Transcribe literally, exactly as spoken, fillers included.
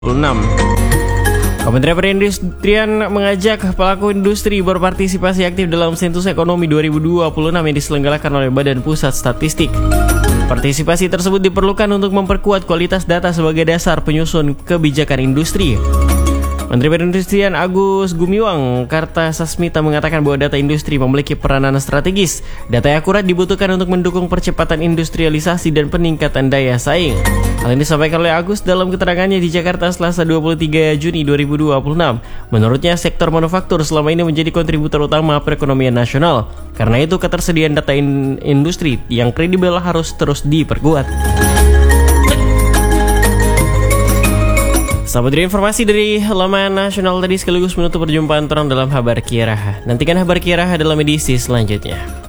enam. Kementerian Perindustrian mengajak pelaku industri berpartisipasi aktif dalam Sensus Ekonomi dua ribu dua puluh enam yang diselenggarakan oleh Badan Pusat Statistik. Partisipasi tersebut diperlukan untuk memperkuat kualitas data sebagai dasar penyusun kebijakan industri. Menteri Perindustrian Agus Gumiwang Kartasasmita mengatakan bahwa data industri memiliki peranan strategis. Data yang akurat dibutuhkan untuk mendukung percepatan industrialisasi dan peningkatan daya saing. Hal ini disampaikan oleh Agus dalam keterangannya di Jakarta Selasa dua puluh tiga Juni dua ribu dua puluh enam. Menurutnya, sektor manufaktur selama ini menjadi kontributor utama perekonomian nasional. Karena itu, ketersediaan data in- industri yang kredibel harus terus diperkuat. Sahabat informasi dari laman nasional tadi sekaligus menutup perjumpaan terang dalam Habar Kiaraha. Nantikan Habar Kiaraha dalam edisi selanjutnya.